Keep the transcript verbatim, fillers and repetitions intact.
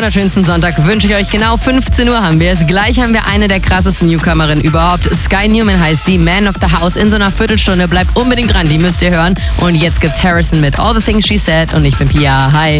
wunderschönsten Sonntag wünsche ich euch. Genau fünfzehn Uhr haben wir es. Gleich haben wir eine der krassesten Newcomerinnen überhaupt. Sky Newman heißt die, Man of the House, in so einer Viertelstunde. Bleibt unbedingt dran, die müsst ihr hören. Und jetzt gibt's Harrison mit All the Things She Said und ich bin Pia. Hi.